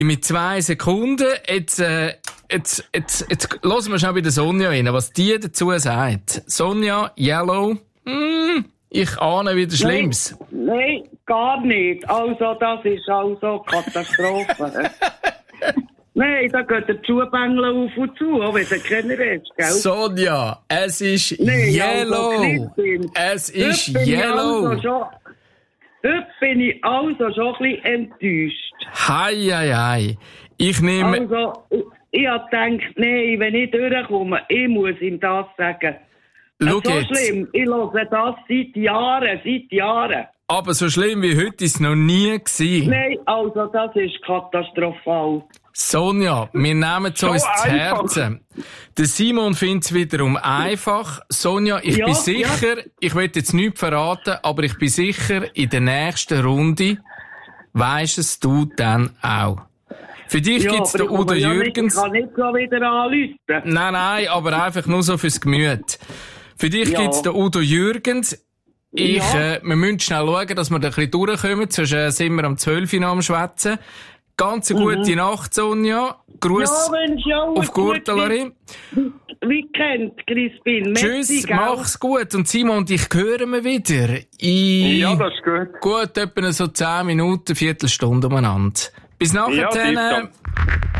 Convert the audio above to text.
Mit 2 Sekunden. Jetzt hören wir schon bei der Sonja rein, was die dazu sagt. Sonja, Yellow, ich ahne wieder Schlimmes. Nein, gar nicht. Also, das ist also Katastrophe. Nein, da geht der Schuhbängel auf und zu, auch wenn du keiner ist, gell? Sonja, es ist Yellow. Es ist Yellow. Heute bin ich also schon ein bisschen enttäuscht. Hei. Ich nehme... Also, ich habe gedacht, nein, wenn ich durchkomme, ich muss ihm das sagen. Schau so jetzt. Schlimm, ich höre das seit Jahren. Aber so schlimm wie heute ist es noch nie gewesen. Nein, also das ist katastrophal. Sonja, wir nehmen es So uns zu einfach. Herzen. Der Simon findet es wiederum einfach. Sonja, ich bin sicher, ich will jetzt nichts verraten, aber ich bin sicher, in der nächsten Runde weisst es du dann auch. Für dich gibt's den Udo Jürgens. Ich kann nicht so wieder anrufen. Nein, aber einfach nur so fürs Gemüt. Für dich gibt's den Udo Jürgens. Wir müssen schnell schauen, dass wir da ein bisschen durchkommen, sonst sind wir am 12 Uhr am Schwätzen. Ganz eine gute Nacht, Sonja. Gruß auf Gurtelari. Wie kennt Crispin? Tschüss, mach's gut. Und Simon, dich hören wir wieder. Ja, das ist gut. Gut, etwa so 10 Minuten, Viertelstunde umeinander. Bis nachher. Ja,